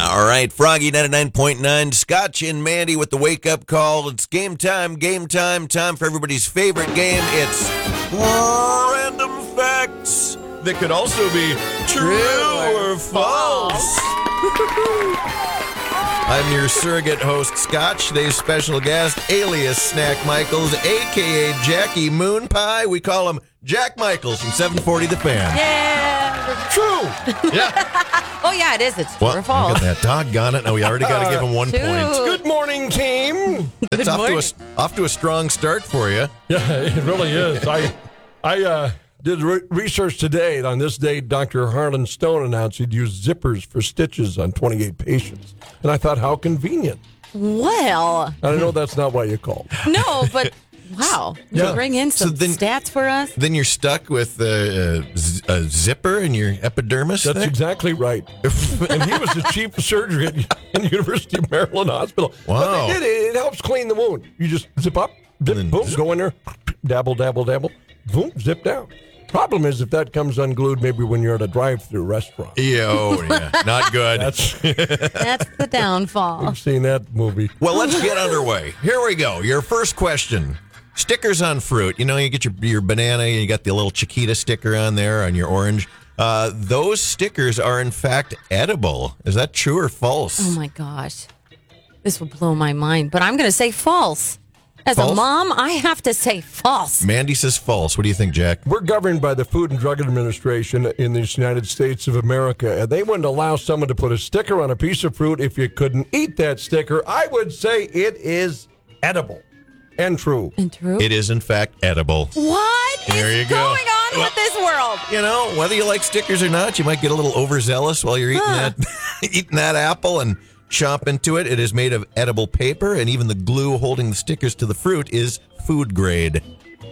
All right, Froggy 99.9, Scotch and Mandy with the wake-up call. It's game time time for everybody's favorite game. It's Random Facts that could also be true or false. I'm your surrogate host, Scotch. Today's special guest, alias Snack Michaels, a.k.a. Jackie Moon Pie. We call him Jack Michaels from 740 The Fan. Yeah. True. Yeah. Oh, yeah, it is. It's true or Look false. at that. Doggone it. Now we already got to give him 1 point. Good morning, team. It's off to a strong start for you. Yeah, it really is. I did research today. On this date, Dr. Harlan Stone announced he'd use zippers for stitches on 28 patients. And I thought, how convenient. Well, I know that's not why you called. no, but wow. Yeah. You bring in some stats for us? Then you're stuck with a zipper in your epidermis. That's there? exactly right. And he was the chief of surgery at the University of Maryland Hospital. Wow. But it helps clean the wound. You just zip up, boom, go in there, dabble, boom, zip down. Problem is, if that comes unglued, maybe when you're at a drive-through restaurant. Yeah, not good. That's the downfall. I've seen that movie. Well, let's get underway. Here we go. Your first question. Stickers on fruit. You know, you get your banana, you got the little Chiquita sticker on there on your orange. Those stickers are, in fact, edible. Is that true or false? Oh, my gosh. This will blow my mind, but I'm going to say false. As False? a mom, I have to say false. Mandy says false. What do you think, Jack? We're governed by the Food and Drug Administration in the United States of America, and they wouldn't allow someone to put a sticker on a piece of fruit if you couldn't eat that sticker. I would say it is edible and true. And true? It is, in fact, edible. What There is you go. going on with this world? You know, whether you like stickers or not, you might get a little overzealous while you're eating that apple and chomp into it. It is made of edible paper, and even the glue holding the stickers to the fruit is food grade.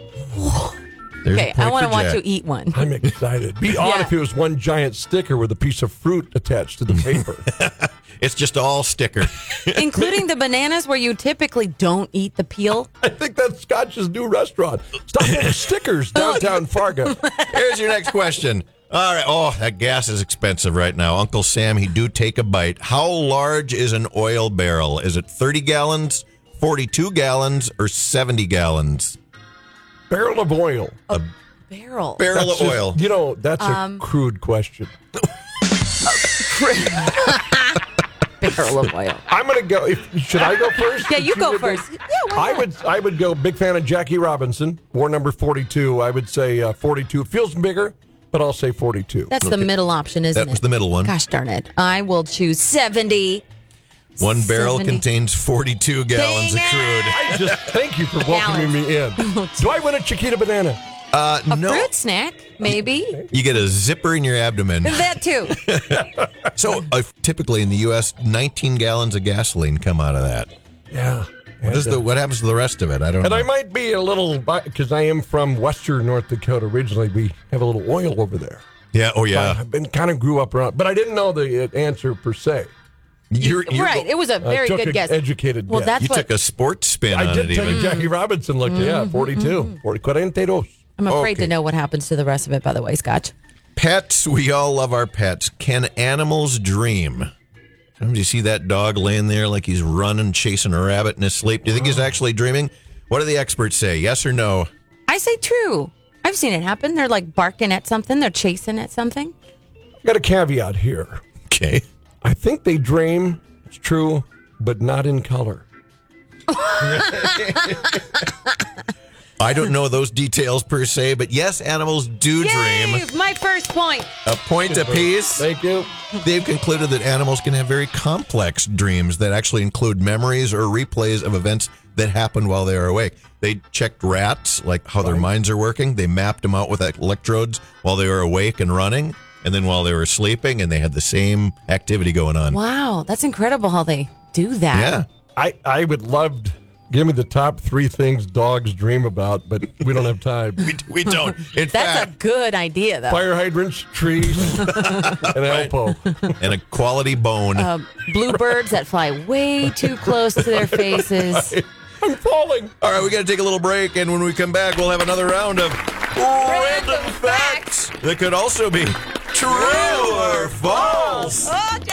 Okay, I want to watch you eat one. I'm excited. Be odd if it was one giant sticker with a piece of fruit attached to the paper. It's just all sticker. Including the bananas where you typically don't eat the peel. I think that's Scotch's new restaurant. Stop getting stickers downtown Fargo. Here's your next question. All right. Oh, that gas is expensive right now. Uncle Sam, he do take a bite. How large is an oil barrel? Is it 30 gallons, 42 gallons, or 70 gallons? Barrel of oil. Barrel. Barrel That's of just- oil. You know, that's a crude question. Barrel of oil. I'm going to go. Should I go first? Yeah, you go first. Yeah, why not? I would go. Big fan of Jackie Robinson. War number 42. I would say 42. Feels bigger, but I'll say 42. That's the middle option, isn't it? That was the middle one. Gosh darn it. I will choose 70. One barrel 70. contains 42 gallons of Dang crude. I just thank you for welcoming me in. Do I win a Chiquita banana? A No. fruit snack, maybe. You get a zipper in your abdomen. That too. So typically in the U.S., 19 gallons of gasoline come out of that. Yeah. What happens to the rest of it? I don't And know. I might be a little, because I am from western North Dakota originally. We have a little oil over there. Yeah. Oh, yeah. I've been kind of grew up around, but I didn't know the answer per se. You're Right. It was a very took good an guess. educated Well, guess. that's You what took a sports spin I on did it tell even. you Jackie Robinson looked, 42. 42. I'm afraid Okay. to know what happens to the rest of it, by the way, Scotch. Pets, we all love our pets. Can animals dream? Sometimes you see that dog laying there like he's running, chasing a rabbit in his sleep. Do you think he's actually dreaming? What do the experts say? Yes or no? I say true. I've seen it happen. They're like barking at something. They're chasing at something. I got a caveat here. Okay. I think they dream. It's true, but not in color. I don't know those details per se, but yes, animals do dream. Yay! My first point. A point apiece. Thank you. They've concluded that animals can have very complex dreams that actually include memories or replays of events that happened while they are awake. They checked rats, like how their minds are working. They mapped them out with electrodes while they were awake and running, and then while they were sleeping, and they had the same activity going on. Wow, that's incredible how they do that. Yeah. I would love to give me the top 3 things dogs dream about, but we don't have time. We don't. In That's fact, a good idea, though. Fire hydrants, trees, and Alpo. and a quality bone. Bluebirds that fly way too close to their faces. I'm falling. All right, we got to take a little break, and when we come back, we'll have another round of random facts that could also be true or false.